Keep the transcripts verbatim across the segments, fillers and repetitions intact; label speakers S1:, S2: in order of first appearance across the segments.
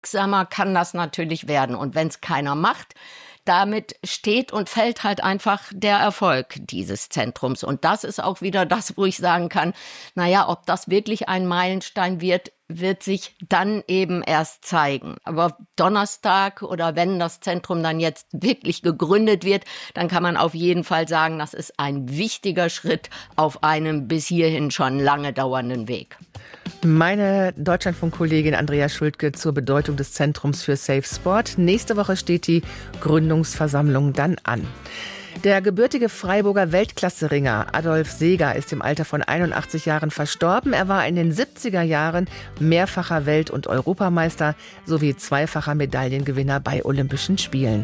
S1: wirksamer kann das natürlich werden. Und wenn es keiner macht, damit steht und fällt halt einfach der Erfolg dieses Zentrums. Und das ist auch wieder das, wo ich sagen kann, naja, ob das wirklich ein Meilenstein wird, wird sich dann eben erst zeigen. Aber Donnerstag oder wenn das Zentrum dann jetzt wirklich gegründet wird, dann kann man auf jeden Fall sagen, das ist ein wichtiger Schritt auf einem bis hierhin schon lange dauernden Weg.
S2: Meine Deutschlandfunk-Kollegin Andrea Schuldke zur Bedeutung des Zentrums für Safe Sport. Nächste Woche steht die Gründungsversammlung dann an. Der gebürtige Freiburger Weltklasse-Ringer Adolf Seeger ist im Alter von einundachtzig Jahren verstorben. Er war in den siebziger Jahren mehrfacher Welt- und Europameister sowie zweifacher Medaillengewinner bei Olympischen Spielen.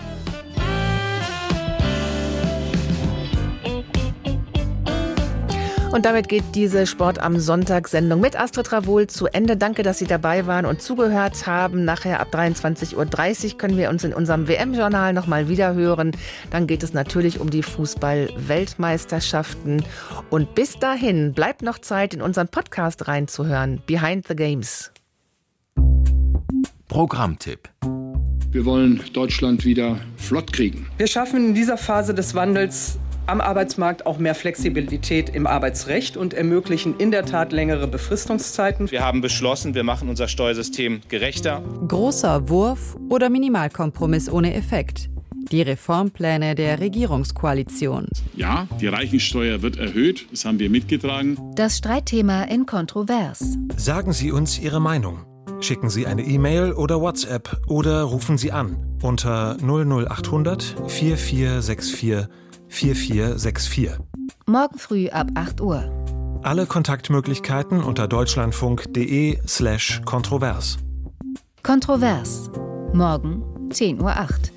S2: Und damit geht diese Sport am Sonntag-Sendung mit Astrid Ravoul zu Ende. Danke, dass Sie dabei waren und zugehört haben. Nachher ab dreiundzwanzig Uhr dreißig können wir uns in unserem W M-Journal nochmal wiederhören. Dann geht es natürlich um die Fußball-Weltmeisterschaften. Und bis dahin bleibt noch Zeit, in unseren Podcast reinzuhören. Behind the Games.
S3: Programmtipp.
S4: Wir wollen Deutschland wieder flott kriegen.
S5: Wir schaffen in dieser Phase des Wandels am Arbeitsmarkt auch mehr Flexibilität im Arbeitsrecht und ermöglichen in der Tat längere Befristungszeiten.
S6: Wir haben beschlossen, wir machen unser Steuersystem gerechter.
S7: Großer Wurf oder Minimalkompromiss ohne Effekt. Die Reformpläne der Regierungskoalition.
S8: Ja, die Reichensteuer wird erhöht, das haben wir mitgetragen.
S9: Das Streitthema in Kontrovers.
S10: Sagen Sie uns Ihre Meinung. Schicken Sie eine E-Mail oder WhatsApp oder rufen Sie an unter null null achthundert vier vier sechs vier vier vier sechs vier.
S9: Morgen früh ab acht Uhr.
S10: Alle Kontaktmöglichkeiten unter deutschlandfunk.de slash kontrovers.
S9: Kontrovers. Morgen zehn Uhr acht.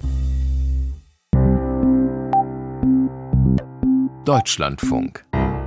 S3: Deutschlandfunk.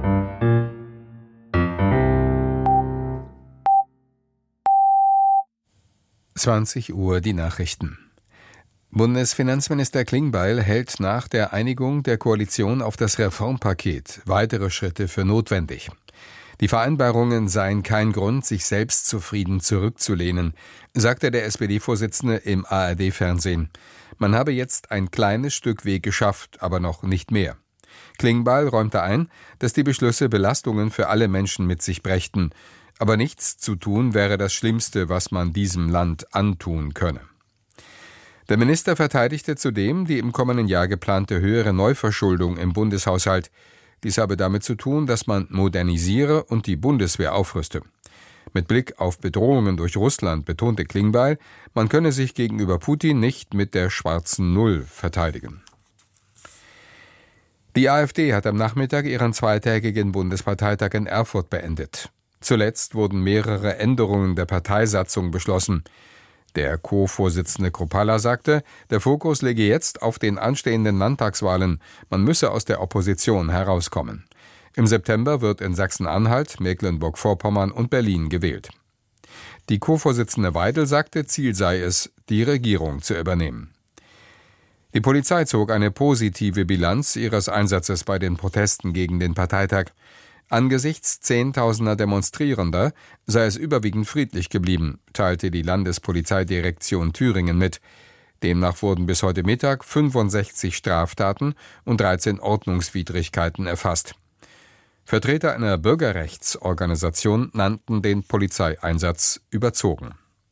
S3: zwanzig Uhr die Nachrichten. Bundesfinanzminister Klingbeil hält nach der Einigung der Koalition auf das Reformpaket weitere Schritte für notwendig. Die Vereinbarungen seien kein Grund, sich selbstzufrieden zurückzulehnen, sagte der S P D-Vorsitzende im A R D-Fernsehen. Man habe jetzt ein kleines Stück Weg geschafft, aber noch nicht mehr. Klingbeil räumte ein, dass die Beschlüsse Belastungen für alle Menschen mit sich brächten. Aber nichts zu tun wäre das Schlimmste, was man diesem Land antun könne. Der Minister verteidigte zudem die im kommenden Jahr geplante höhere Neuverschuldung im Bundeshaushalt. Dies habe damit zu tun, dass man modernisiere und die Bundeswehr aufrüste. Mit Blick auf Bedrohungen durch Russland betonte Klingbeil, man könne sich gegenüber Putin nicht mit der schwarzen Null verteidigen. Die AfD hat am Nachmittag ihren zweitägigen Bundesparteitag in Erfurt beendet. Zuletzt wurden mehrere Änderungen der Parteisatzung beschlossen. Der Co-Vorsitzende Kruppalla sagte, der Fokus liege jetzt auf den anstehenden Landtagswahlen. Man müsse aus der Opposition herauskommen. Im September wird in Sachsen-Anhalt, Mecklenburg-Vorpommern und Berlin gewählt. Die Co-Vorsitzende Weidel sagte, Ziel sei es, die Regierung zu übernehmen. Die Polizei zog eine positive Bilanz ihres Einsatzes bei den Protesten gegen den Parteitag. Angesichts zehntausender Demonstrierender sei es überwiegend friedlich geblieben, teilte die Landespolizeidirektion Thüringen mit. Demnach wurden bis heute Mittag fünfundsechzig Straftaten und dreizehn Ordnungswidrigkeiten erfasst. Vertreter einer Bürgerrechtsorganisation nannten den Polizeieinsatz überzogen.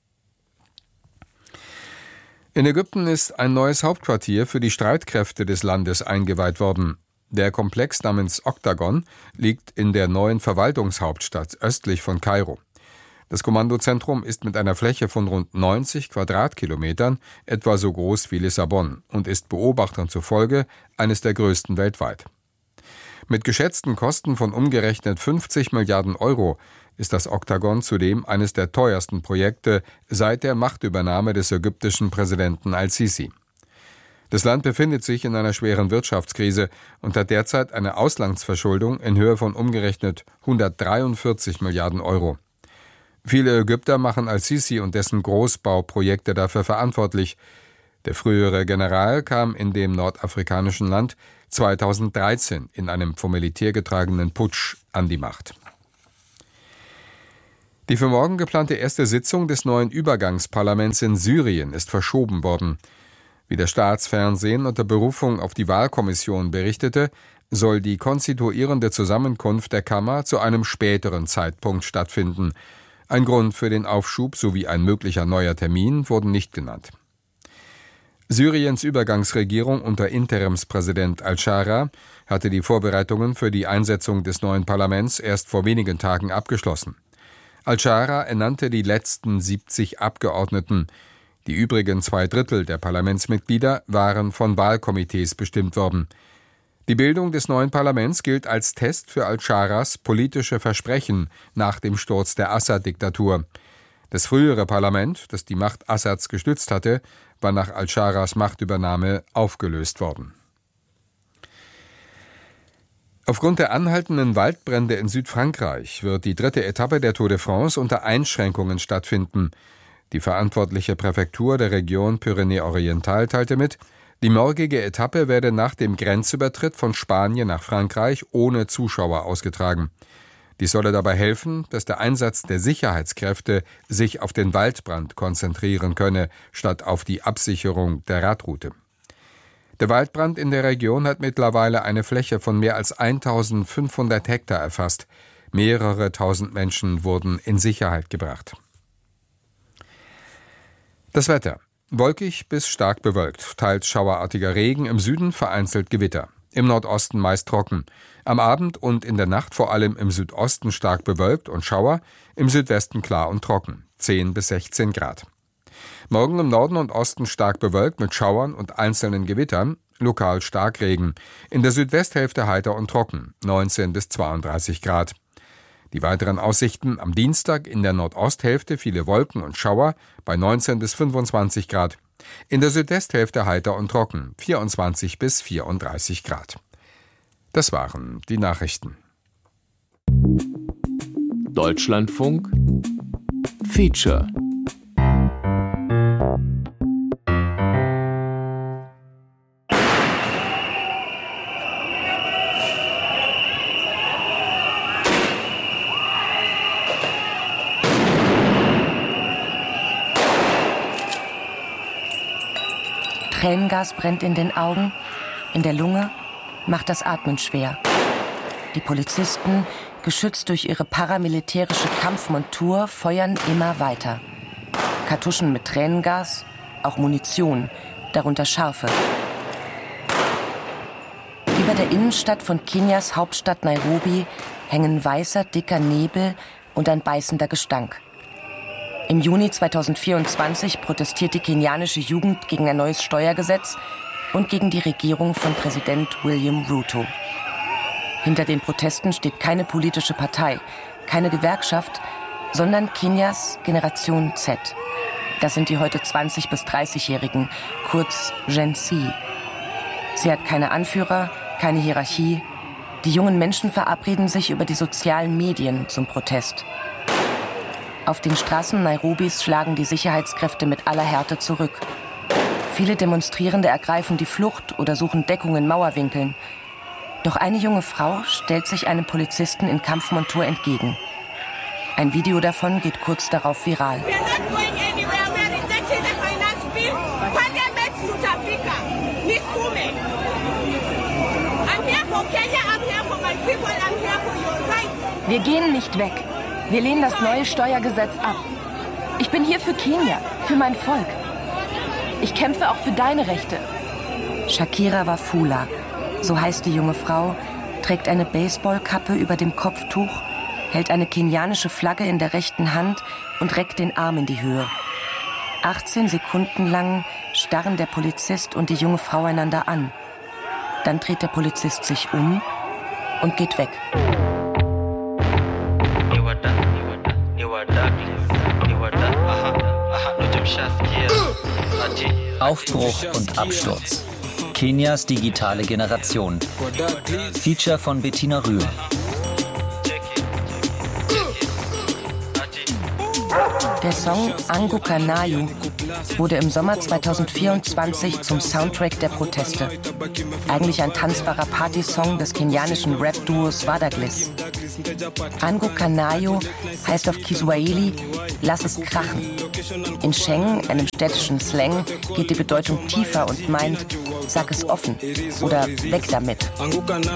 S3: In Ägypten ist ein neues Hauptquartier für die Streitkräfte des Landes eingeweiht worden. Der Komplex namens Oktagon liegt in der neuen Verwaltungshauptstadt östlich von Kairo. Das Kommandozentrum ist mit einer Fläche von rund neunzig Quadratkilometern etwa so groß wie Lissabon und ist Beobachtern zufolge eines der größten weltweit. Mit geschätzten Kosten von umgerechnet fünfzig Milliarden Euro ist das Oktagon zudem eines der teuersten Projekte seit der Machtübernahme des ägyptischen Präsidenten al-Sisi. Das Land befindet sich in einer schweren Wirtschaftskrise und hat derzeit eine Auslandsverschuldung in Höhe von umgerechnet hundertdreiundvierzig Milliarden Euro. Viele Ägypter machen al-Sisi und dessen Großbauprojekte dafür verantwortlich. Der frühere General kam in dem nordafrikanischen Land zweitausenddreizehn in einem vom Militär getragenen Putsch an die Macht. Die für morgen geplante erste Sitzung des neuen Übergangsparlaments in Syrien ist verschoben worden. Wie das Staatsfernsehen unter Berufung auf die Wahlkommission berichtete, soll die konstituierende Zusammenkunft der Kammer zu einem späteren Zeitpunkt stattfinden. Ein Grund für den Aufschub sowie ein möglicher neuer Termin wurden nicht genannt. Syriens Übergangsregierung unter Interimspräsident al-Shara hatte die Vorbereitungen für die Einsetzung des neuen Parlaments erst vor wenigen Tagen abgeschlossen. Al-Shara ernannte die letzten siebzig Abgeordneten. Die übrigen zwei Drittel der Parlamentsmitglieder waren von Wahlkomitees bestimmt worden. Die Bildung des neuen Parlaments gilt als Test für al-Sharas politische Versprechen nach dem Sturz der Assad-Diktatur. Das frühere Parlament, das die Macht Assads gestützt hatte, war nach al-Sharas Machtübernahme aufgelöst worden. Aufgrund der anhaltenden Waldbrände in Südfrankreich wird die dritte Etappe der Tour de France unter Einschränkungen stattfinden. Die verantwortliche Präfektur der Region Pyrenäe-Oriental teilte mit, die morgige Etappe werde nach dem Grenzübertritt von Spanien nach Frankreich ohne Zuschauer ausgetragen. Dies solle dabei helfen, dass der Einsatz der Sicherheitskräfte sich auf den Waldbrand konzentrieren könne, statt auf die Absicherung der Radroute. Der Waldbrand in der Region hat mittlerweile eine Fläche von mehr als eintausendfünfhundert Hektar erfasst. Mehrere tausend Menschen wurden in Sicherheit gebracht. Das Wetter. Wolkig bis stark bewölkt, teils schauerartiger Regen, im Süden vereinzelt Gewitter. Im Nordosten meist trocken. Am Abend und in der Nacht vor allem im Südosten stark bewölkt und Schauer, im Südwesten klar und trocken, zehn bis sechzehn Grad. Morgen im Norden und Osten stark bewölkt mit Schauern und einzelnen Gewittern, lokal Starkregen. In der Südwesthälfte heiter und trocken, neunzehn bis zweiunddreißig Grad. Die weiteren Aussichten: am Dienstag in der Nordosthälfte viele Wolken und Schauer bei neunzehn bis fünfundzwanzig Grad. In der Südwesthälfte heiter und trocken, vierundzwanzig bis vierunddreißig Grad. Das waren die Nachrichten.
S11: Deutschlandfunk Feature.
S12: Tränengas brennt in den Augen, in der Lunge, macht das Atmen schwer. Die Polizisten, geschützt durch ihre paramilitärische Kampfmontur, feuern immer weiter. Kartuschen mit Tränengas, auch Munition, darunter scharfe. Über der Innenstadt von Kenias Hauptstadt Nairobi hängen weißer, dicker Nebel und ein beißender Gestank. Im Juni zweitausendvierundzwanzig protestiert die kenianische Jugend gegen ein neues Steuergesetz und gegen die Regierung von Präsident William Ruto. Hinter den Protesten steht keine politische Partei, keine Gewerkschaft, sondern Kenias Generation Z. Das sind die heute zwanzig- bis dreißigjährigen, kurz Gen Z. Sie hat keine Anführer, keine Hierarchie. Die jungen Menschen verabreden sich über die sozialen Medien zum Protest. Auf den Straßen Nairobis schlagen die Sicherheitskräfte mit aller Härte zurück. Viele Demonstrierende ergreifen die Flucht oder suchen Deckung in Mauerwinkeln. Doch eine junge Frau stellt sich einem Polizisten in Kampfmontur entgegen. Ein Video davon geht kurz darauf viral. Wir gehen nicht weg. Wir lehnen das neue Steuergesetz ab. Ich bin hier für Kenia, für mein Volk. Ich kämpfe auch für deine Rechte. Shakira Wafula, so heißt die junge Frau, trägt eine Baseballkappe über dem Kopftuch, hält eine kenianische Flagge in der rechten Hand und reckt den Arm in die Höhe. achtzehn Sekunden lang starren der Polizist und die junge Frau einander an. Dann dreht der Polizist sich um und geht weg.
S13: Aufbruch und Absturz. Kenias digitale Generation. Feature von Bettina Rühl.
S12: Der Song Angu Kanayu wurde im Sommer zweitausendvierundzwanzig zum Soundtrack der Proteste. Eigentlich ein tanzbarer Partysong des kenianischen Rap-Duos Wadagliss. Angu Kanayu heißt auf Kiswahili „Lass es krachen". In Sheng, einem städtischen Slang, geht die Bedeutung tiefer und meint „Sag es offen" oder „Weg damit".